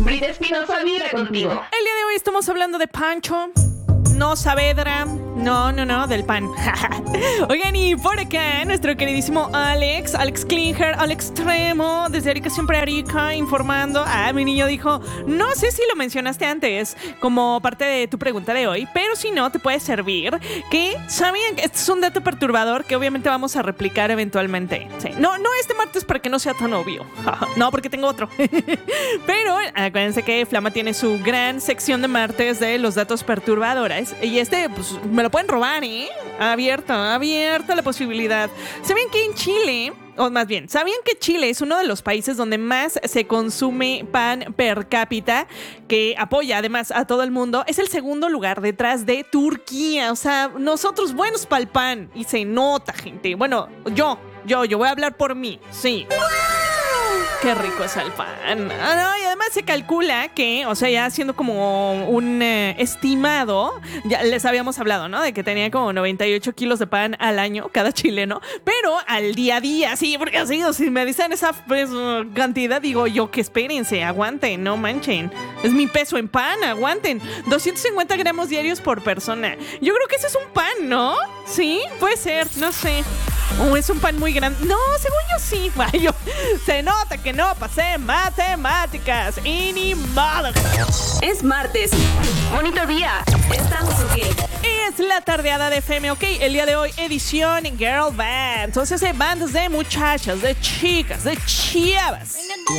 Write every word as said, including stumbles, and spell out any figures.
Frida Espinosa vibra contigo. El día de hoy estamos hablando de Pancho. No Saavedra, no, no, no, del pan. Oigan, y por acá nuestro queridísimo Alex, Alex Klinger, Alex Tremo, desde Arica, siempre Arica, informando. Ah, mi niño dijo, no sé si lo mencionaste antes como parte de tu pregunta de hoy, pero si no, te puede servir. Que sabían que este es un dato perturbador que obviamente vamos a replicar eventualmente. Sí. No, no este martes para que no sea tan obvio. No, porque tengo otro. Pero acuérdense que Flama tiene su gran sección de martes de los datos perturbadores. Y este, pues, me lo pueden robar, ¿eh? Abierta, abierta la posibilidad. ¿Saben que en Chile, o más bien, sabían que Chile es uno de los países donde más se consume pan per cápita, que apoya además a todo el mundo? Es el segundo lugar detrás de Turquía. O sea, nosotros buenos pa'l pan. Y se nota, gente. Bueno, yo, yo, yo voy a hablar por mí, sí. Qué rico es el pan. Ah, no, y además se calcula que, o sea, ya siendo como un eh, estimado, ya les habíamos hablado, ¿no? De que tenía como noventa y ocho kilos de pan al año cada chileno, pero al día a día, sí, porque así, si me dicen esa pues, cantidad, digo yo que espérense, aguanten, no manchen. Es mi peso en pan, aguanten. doscientos cincuenta gramos diarios por persona. Yo creo que ese es un pan, ¿no? Sí, puede ser, no sé. O es un pan muy grande. No, según yo sí. Vaya, se nota que no pasé matemáticas. Y ni modo. Es martes. Bonito día. Estamos ok. Es la tardeada de F M OK. El día de hoy, edición Girl Band. Entonces, bandas de muchachas, de chicas, de chavas.